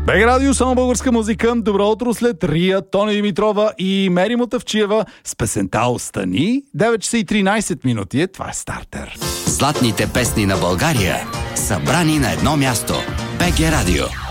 БГ Радио, само българска музика. Добро утро след Рия, Тони Димитрова и Мери Мотавчиева с песента "Остани". 9 часа и 13 минути. Това е стартер. Златните песни на България, събрани на едно място. БГ Радио.